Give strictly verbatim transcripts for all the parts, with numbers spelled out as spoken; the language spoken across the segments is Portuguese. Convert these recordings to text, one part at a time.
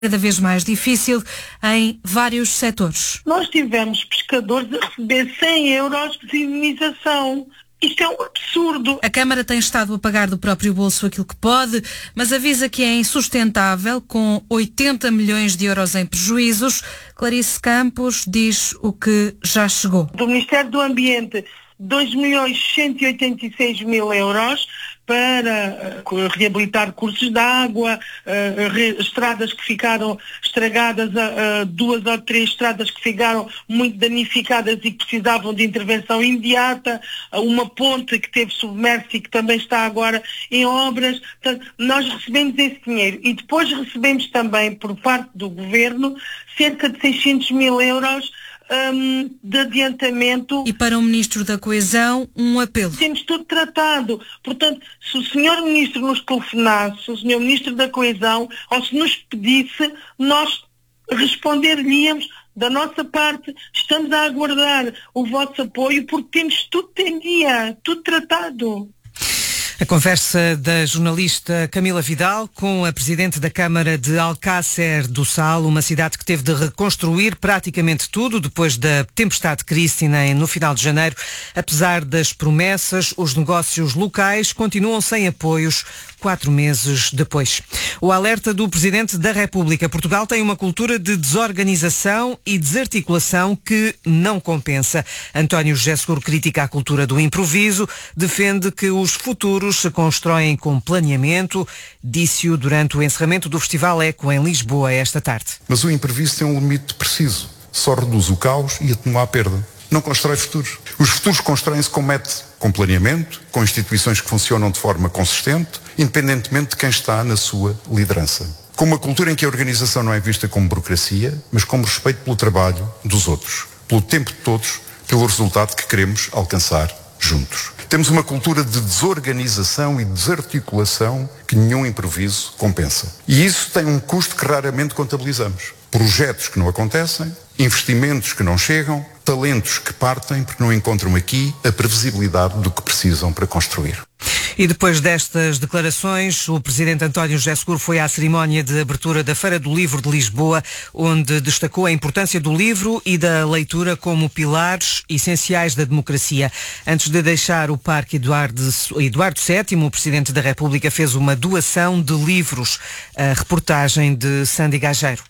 cada vez mais difícil em vários setores. Nós tivemos pescadores a receber cem euros de indemnização. Isto é um absurdo. A Câmara tem estado a pagar do próprio bolso aquilo que pode, mas avisa que é insustentável, com oitenta milhões de euros em prejuízos. Clarice Campos diz o que já chegou. Do Ministério do Ambiente, dois milhões cento e oitenta e seis mil euros para uh, reabilitar cursos de água, uh, re, estradas que ficaram estragadas, uh, duas ou três estradas que ficaram muito danificadas e que precisavam de intervenção imediata, uh, uma ponte que teve submersa e que também está agora em obras. Portanto, nós recebemos esse dinheiro e depois recebemos também, por parte do Governo, cerca de seiscentos mil euros Um, de adiantamento. E para o Ministro da Coesão, um apelo. Temos tudo tratado. Portanto, se o senhor Ministro nos telefonasse, se o senhor Ministro da Coesão, ou se nos pedisse, nós responder-lhe-íamos da nossa parte. Estamos a aguardar o vosso apoio porque temos tudo em dia, tudo tratado. A conversa da jornalista Camila Vidal com a Presidente da Câmara de Alcácer do Sal, uma cidade que teve de reconstruir praticamente tudo depois da tempestade Cristina no final de janeiro. Apesar das promessas, os negócios locais continuam sem apoios quatro meses depois. O alerta do Presidente da República. Portugal tem uma cultura de desorganização e desarticulação que não compensa. António José Seguro critica a cultura do improviso, defende que os futuros se constroem com planeamento, disse-o durante o encerramento do Festival Eco em Lisboa esta tarde. Mas o imprevisto tem um limite preciso. Só reduz o caos e atenua a perda. Não constrói futuros. Os futuros constroem-se com método, com planeamento, com instituições que funcionam de forma consistente, independentemente de quem está na sua liderança. Com uma cultura em que a organização não é vista como burocracia, mas como respeito pelo trabalho dos outros, pelo tempo de todos, pelo resultado que queremos alcançar juntos. Temos uma cultura de desorganização e desarticulação que nenhum improviso compensa. E isso tem um custo que raramente contabilizamos. Projetos que não acontecem, investimentos que não chegam, talentos que partem porque não encontram aqui a previsibilidade do que precisam para construir. E depois destas declarações, o Presidente António José Seguro foi à cerimónia de abertura da Feira do Livro de Lisboa, onde destacou a importância do livro e da leitura como pilares essenciais da democracia. Antes de deixar o Parque Eduardo, Eduardo sétimo, o Presidente da República fez uma doação de livros. A reportagem de Sandy Gageiro.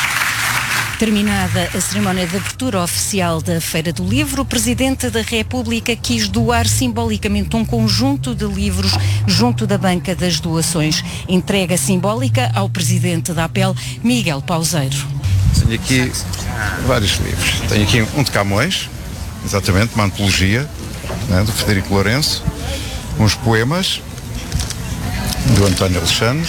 Terminada a cerimónia de abertura oficial da Feira do Livro, o Presidente da República quis doar simbolicamente um conjunto de livros junto da banca das doações. Entrega simbólica ao Presidente da A P E L, Miguel Pauseiro. Tenho aqui vários livros. Tenho aqui um de Camões, exatamente, uma antologia, né, do Frederico Lourenço, uns poemas do António Alexandre,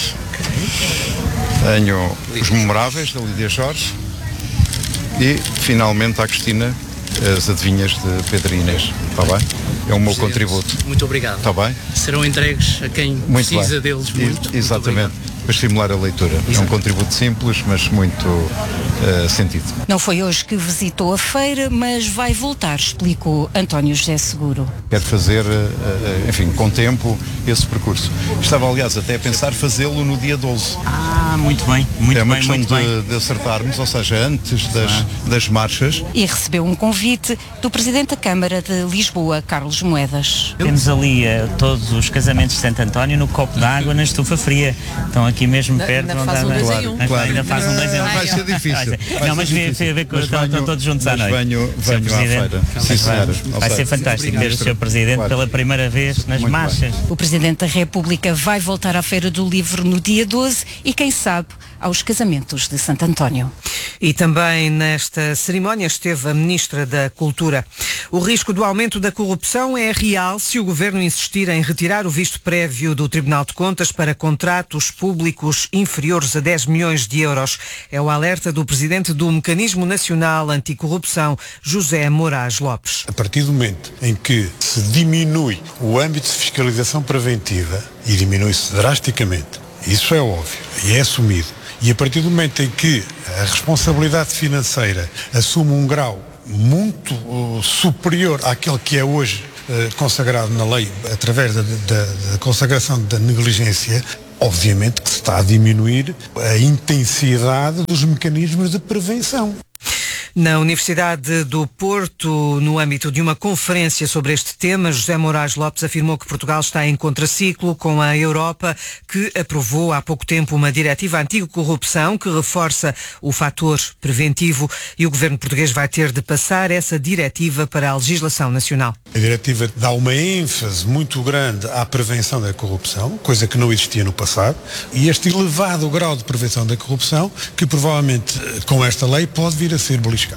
tenho os Memoráveis da Lídia Jorge, e, finalmente, à Cristina, as adivinhas de Pedro e Inês. Está bem? É o meu Presidente, contributo. Muito obrigado. Está bem? Serão entregues a quem muito precisa bem. deles muito. E, exatamente. Muito para estimular a leitura. Exato. É um contributo simples, mas muito uh, sentido. Não foi hoje que visitou a feira, mas vai voltar, explicou António José Seguro. Quero fazer, uh, enfim, com tempo, esse percurso. Estava, aliás, até a pensar fazê-lo no dia doze. Ah, muito bem. Muito é uma bem, questão muito de, bem. de acertarmos, ou seja, antes das, ah. das marchas. E recebeu um convite do Presidente da Câmara de Lisboa, Carlos Moedas. Temos ali uh, todos os casamentos de Santo António no copo d'água, na estufa fria. Estão aqui mesmo perto. Ainda faz um dois em um. Claro, ainda faz um dois em um. Vai ser difícil. Vai não, mas vê, vê, vê que estão, estão todos juntos à noite. Venho, venho à feira. Sim, vai, vai ser fantástico ver o senhor Presidente claro. Pela primeira vez nas Muito marchas. Bem. O Presidente da República vai voltar à Feira do Livro no dia doze e, quem sabe, aos casamentos de Santo António. E também nesta cerimónia esteve a Ministra da Cultura. O risco do aumento da corrupção é real se o Governo insistir em retirar o visto prévio do Tribunal de Contas para contratos públicos inferiores a dez milhões de euros. É o alerta do Presidente do Mecanismo Nacional Anticorrupção, José Moraes Lopes. A partir do momento em que se diminui o âmbito de fiscalização preventiva, e diminui-se drasticamente, isso é óbvio e é assumido, e a partir do momento em que a responsabilidade financeira assume um grau muito uh, superior àquele que é hoje uh, consagrado na lei através da, da, da consagração da negligência, obviamente que se está a diminuir a intensidade dos mecanismos de prevenção. Na Universidade do Porto, no âmbito de uma conferência sobre este tema, José Moraes Lopes afirmou que Portugal está em contraciclo com a Europa, que aprovou há pouco tempo uma diretiva anticorrupção que reforça o fator preventivo, e o governo português vai ter de passar essa diretiva para a legislação nacional. A diretiva dá uma ênfase muito grande à prevenção da corrupção, coisa que não existia no passado, e este elevado grau de prevenção da corrupção, que provavelmente com esta lei pode vir a ser beliscado.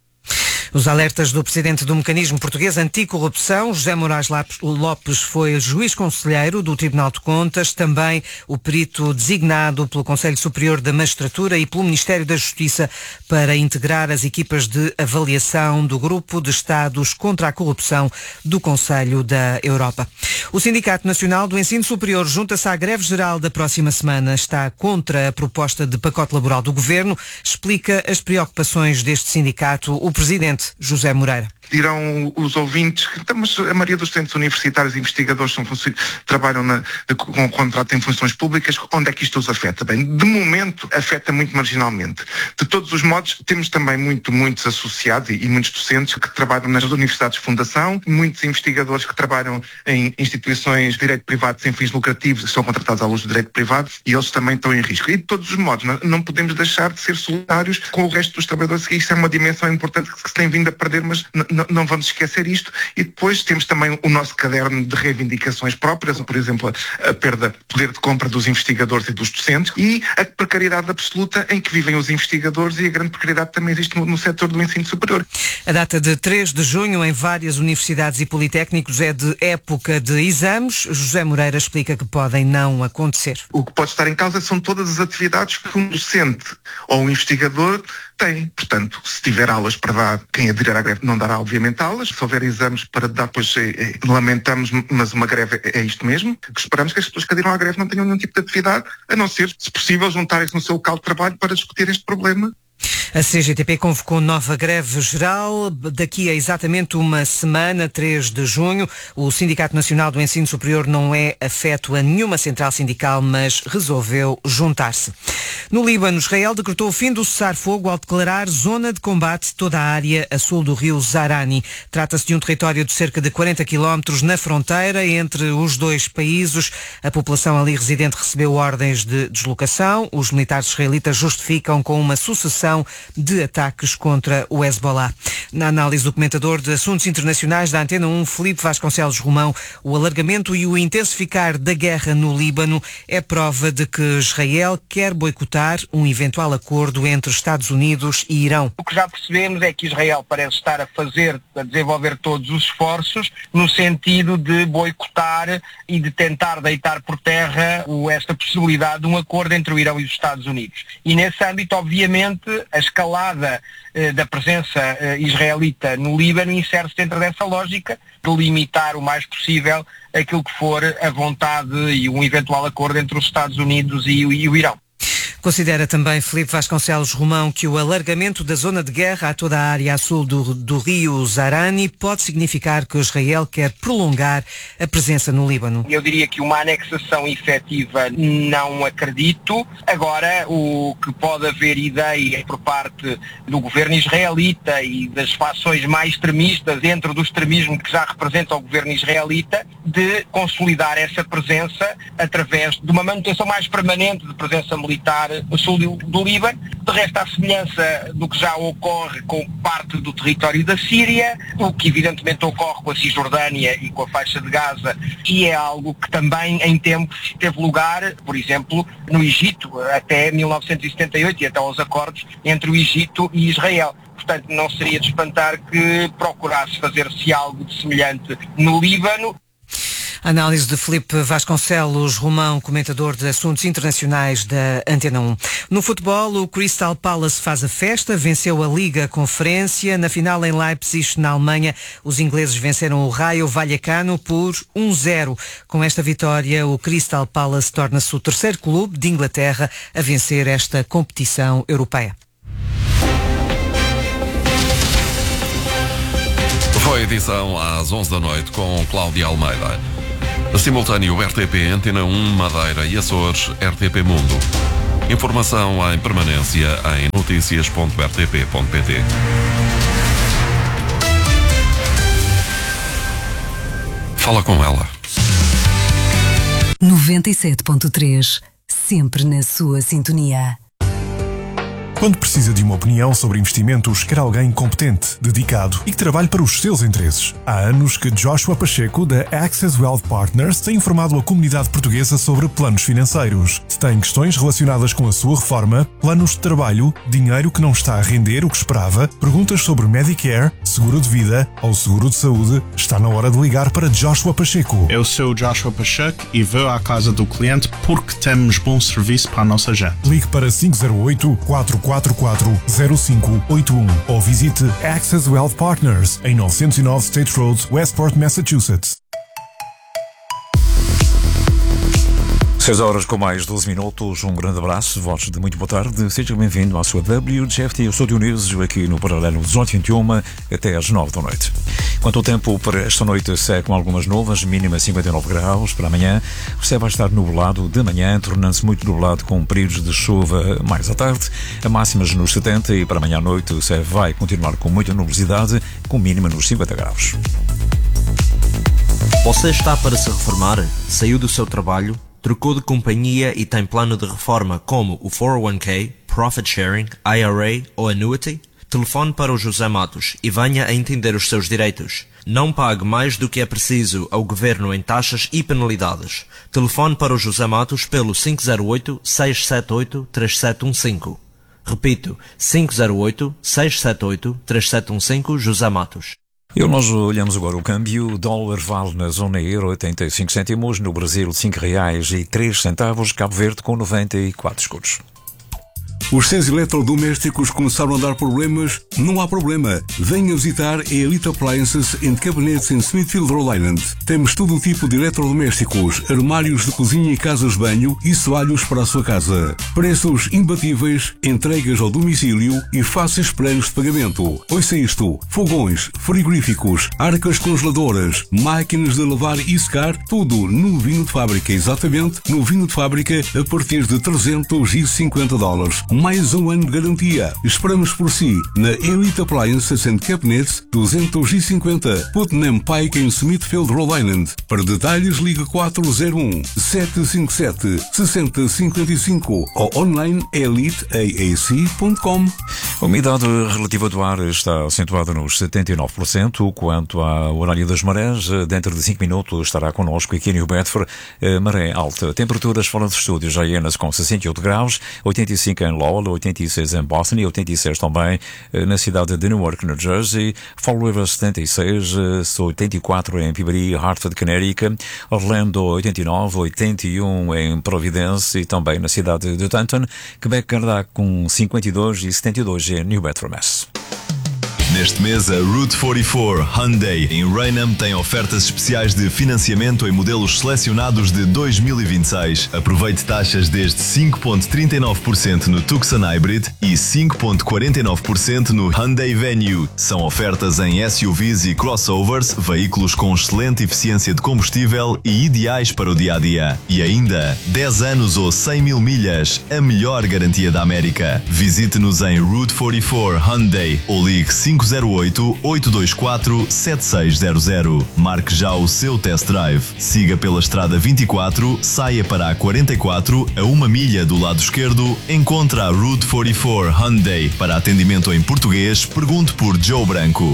Os alertas do presidente do Mecanismo Português Anticorrupção, José Moraes Lopes, foi juiz conselheiro do Tribunal de Contas, também o perito designado pelo Conselho Superior da Magistratura e pelo Ministério da Justiça para integrar as equipas de avaliação do Grupo de Estados contra a Corrupção do Conselho da Europa. O Sindicato Nacional do Ensino Superior junta-se à greve geral da próxima semana. Está contra a proposta de pacote laboral do Governo. Explica as preocupações deste sindicato o presidente José Moreira. Dirão os ouvintes que mas a maioria dos estudantes universitários e investigadores são, trabalham na, com contrato em funções públicas. Onde é que isto os afeta? Bem, de momento afeta muito marginalmente. De todos os modos, temos também muito, muitos associados e, e muitos docentes que trabalham nas universidades de fundação, muitos investigadores que trabalham em instituições de direito privado sem fins lucrativos, que são contratados à luz do direito privado, e eles também estão em risco. E de todos os modos, não, não podemos deixar de ser solidários com o resto dos trabalhadores, que isso é uma dimensão importante que se tem vindo a perder, mas não, não vamos esquecer isto. E depois temos também o nosso caderno de reivindicações próprias, por exemplo, a, a perda de poder de compra dos investigadores e dos docentes, e a precariedade absoluta em que vivem os investigadores, e a grande precariedade também existe no, no setor do ensino superior. A data de três de junho em várias universidades e politécnicos é de época de exames. José Moreira explica que podem não acontecer. O que pode estar em causa são todas as atividades que um docente ou um investigador tem. Portanto, se tiver aulas para dar, quem aderir à greve não dará obviamente aulas. Se houver exames para dar, pois é, é, lamentamos, mas uma greve é, é isto mesmo. Que esperamos que as pessoas que aderiram à greve não tenham nenhum tipo de atividade, a não ser, se possível, juntarem-se no seu local de trabalho para discutir este problema. A C G T P convocou nova greve geral daqui a exatamente uma semana, três de junho. O Sindicato Nacional do Ensino Superior não é afeto a nenhuma central sindical, mas resolveu juntar-se. No Líbano, Israel decretou o fim do cessar-fogo ao declarar zona de combate toda a área a sul do rio Zarani. Trata-se de um território de cerca de quarenta quilómetros na fronteira entre os dois países. A população ali residente recebeu ordens de deslocação. Os militares israelitas justificam com uma sucessão de ataques contra o Hezbollah. Na análise do comentador de assuntos internacionais da Antena um, Filipe Vasconcelos Romão, o alargamento e o intensificar da guerra no Líbano é prova de que Israel quer boicotar um eventual acordo entre Estados Unidos e Irão. O que já percebemos é que Israel parece estar a fazer, a desenvolver todos os esforços no sentido de boicotar e de tentar deitar por terra esta possibilidade de um acordo entre o Irão e os Estados Unidos. E nesse âmbito, obviamente, a escalada eh, da presença eh, israelita no Líbano insere-se dentro dessa lógica de limitar o mais possível aquilo que for a vontade e um eventual acordo entre os Estados Unidos e, e o Irão. Considera também Filipe Vasconcelos Romão que o alargamento da zona de guerra a toda a área a sul do, do rio Zarani pode significar que Israel quer prolongar a presença no Líbano. Eu diria que uma anexação efetiva não acredito. Agora, o que pode haver ideia por parte do governo israelita e das fações mais extremistas dentro do extremismo que já representa o governo israelita de consolidar essa presença através de uma manutenção mais permanente de presença militar no sul do, do Líbano. De resto, à semelhança do que já ocorre com parte do território da Síria, o que evidentemente ocorre com a Cisjordânia e com a faixa de Gaza, e é algo que também em tempos teve lugar, por exemplo, no Egito, até mil novecentos e setenta e oito e até aos acordos entre o Egito e Israel. Portanto, não seria de espantar que procurasse fazer-se algo de semelhante no Líbano. Análise de Filipe Vasconcelos Romão, comentador de assuntos internacionais da Antena um. No futebol, o Crystal Palace faz a festa, venceu a Liga Conferência. Na final em Leipzig, na Alemanha, os ingleses venceram o Rayo Vallecano por um zero. Com esta vitória, o Crystal Palace torna-se o terceiro clube de Inglaterra a vencer esta competição europeia. Foi a edição às onze da noite com Cláudia Almeida. Simultâneo R T P Antena um Madeira e Açores R T P Mundo. Informação em permanência em notícias ponto r t p ponto p t. Fala com ela. noventa e sete ponto três, sempre na sua sintonia. Quando precisa de uma opinião sobre investimentos, quer alguém competente, dedicado e que trabalhe para os seus interesses. Há anos que Joshua Pacheco, da Access Wealth Partners, tem informado a comunidade portuguesa sobre planos financeiros. Se tem questões relacionadas com a sua reforma, planos de trabalho, dinheiro que não está a render o que esperava, perguntas sobre Medicare, seguro de vida ou seguro de saúde, está na hora de ligar para Joshua Pacheco. Eu sou Joshua Pacheco e vou à casa do cliente porque temos bom serviço para a nossa gente. Ligue para cinco zero oito, quatro quatro quatro, zero cinco oito um ou visite Access Wealth Partners em novecentos e nove State Road, Westport, Massachusetts. seis horas com mais doze minutos, um grande abraço, votos de muito boa tarde, seja bem-vindo à sua W J F T, eu sou Dionísio, aqui no Paralelo dezoito e vinte e um, até às nove da noite. Quanto ao tempo, para esta noite segue com algumas nuvens, mínima cinquenta e nove graus, para amanhã o céu vai estar nublado de manhã, tornando-se muito nublado com períodos de chuva mais à tarde, a máximas nos setenta e para amanhã à noite o céu vai continuar com muita nubosidade, com mínima nos cinquenta graus. Você está para se reformar? Saiu do seu trabalho? Trocou de companhia e tem plano de reforma como o quatro oh one k, Profit Sharing, I R A ou Annuity? Telefone para o José Matos e venha a entender os seus direitos. Não pague mais do que é preciso ao Governo em taxas e penalidades. Telefone para o José Matos pelo cinco zero oito, seis sete oito, três sete um cinco. Repito, cinco zero oito, seis sete oito, três sete um cinco, José Matos. E nós olhamos agora o câmbio, dólar vale na zona euro oitenta e cinco cêntimos, no Brasil cinco reais e três centavos, Cabo Verde com noventa e quatro escudos. Os seus eletrodomésticos começaram a dar problemas? Não há problema. Venha visitar a Elite Appliances and Cabinets em Smithfield, Rhode Island. Temos todo o tipo de eletrodomésticos, armários de cozinha e casas de banho e soalhos para a sua casa. Preços imbatíveis, entregas ao domicílio e fáceis planos de pagamento. Ouça isto: fogões, frigoríficos, arcas congeladoras, máquinas de lavar e secar, tudo no vinho de fábrica, exatamente no vinho de fábrica a partir de trezentos e cinquenta dólares. Mais um ano de garantia. Esperamos por si na Elite Appliances and Cabinets duzentos e cinquenta Putnam Pike em Smithfield, Rhode Island. Para detalhes ligue quatro zero um, sete cinco sete, seis zero cinco cinco ou online elite a a c ponto com. A umidade relativa do ar está acentuada nos setenta e nove por cento. Quanto ao horário das marés, dentro de cinco minutos estará connosco aqui em New Bedford, maré alta. Temperaturas fora dos estúdios hienas com sessenta e oito graus, oitenta e cinco em Lowell, oitenta e seis em Boston e oitenta e seis também na cidade de Newark, New Jersey, Fall River setenta e seis, oitenta e quatro em Peabody, Hartford, Connecticut, Orlando oitenta e nove, oitenta e um em Providence e também na cidade de Taunton, Quebec, Canadá com cinquenta e dois e setenta e dois em New Bedford, Mass. Neste mês, a Route quarenta e quatro Hyundai em Raynham tem ofertas especiais de financiamento em modelos selecionados de dois mil e vinte e seis. Aproveite taxas desde cinco vírgula trinta e nove por cento no Tucson Hybrid e cinco vírgula quarenta e nove por cento no Hyundai Venue. São ofertas em S U Vs e crossovers, veículos com excelente eficiência de combustível e ideais para o dia-a-dia. E ainda, dez anos ou cem mil milhas, a melhor garantia da América. Visite-nos em Route quarenta e quatro Hyundai ou ligue cinco zero oito, oito dois quatro, sete seis zero zero. Marque já o seu test drive. Siga pela estrada vinte e quatro, saia para a quarenta e quatro, a uma milha do lado esquerdo, encontra a Route quarenta e quatro Hyundai. Para atendimento em português, pergunte por Joe Branco.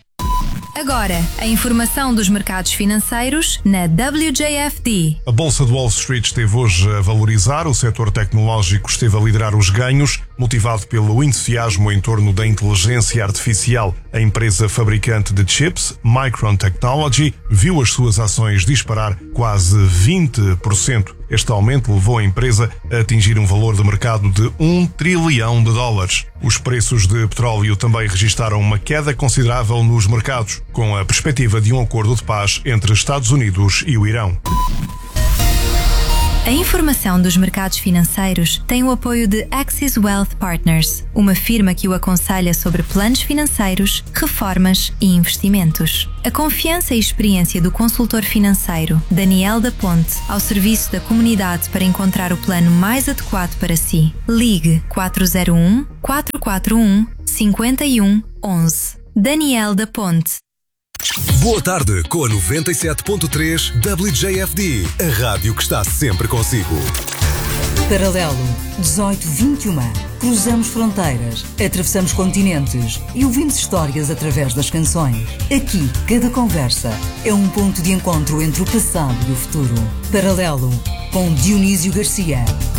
Agora, a informação dos mercados financeiros na W J F T. A Bolsa de Wall Street esteve hoje a valorizar, o setor tecnológico esteve a liderar os ganhos, motivado pelo entusiasmo em torno da inteligência artificial. A empresa fabricante de chips, Micron Technology, viu as suas ações disparar quase vinte por cento. Este aumento levou a empresa a atingir um valor de mercado de um trilhão de dólares. Os preços de petróleo também registaram uma queda considerável nos mercados, com a perspectiva de um acordo de paz entre Estados Unidos e o Irão. A informação dos mercados financeiros tem o apoio de Axis Wealth Partners, uma firma que o aconselha sobre planos financeiros, reformas e investimentos. A confiança e experiência do consultor financeiro Daniel da Ponte ao serviço da comunidade para encontrar o plano mais adequado para si. Ligue quatro zero um, quatro quatro um, cinco um um um. Daniel da Ponte. Boa tarde com a noventa e sete ponto três W J F D, a rádio que está sempre consigo. Paralelo dezoito vinte e um. Cruzamos fronteiras, atravessamos continentes e ouvimos histórias através das canções. Aqui, cada conversa é um ponto de encontro entre o passado e o futuro. Paralelo com Dionísio Garcia.